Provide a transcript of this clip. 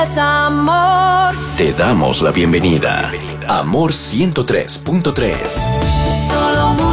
es amor. Te damos la bienvenida. Amor 103.3. Solo